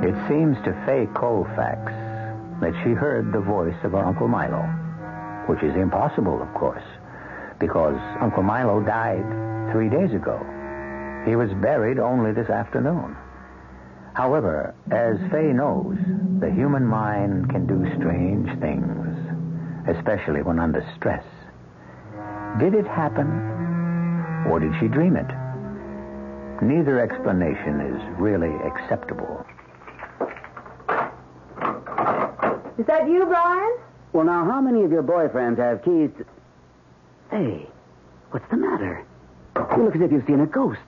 It seems to Fay Colfax that she heard the voice of her Uncle Milo, which is impossible, of course, because Uncle Milo died 3 days ago. He was buried only this afternoon. However, as Fay knows, the human mind can do strange things, especially when under stress. Did it happen, or did she dream it? Neither explanation is really acceptable. Is that you, Brian? Well, now, how many of your boyfriends have keys to... Hey, what's the matter? You look as if you've seen a ghost.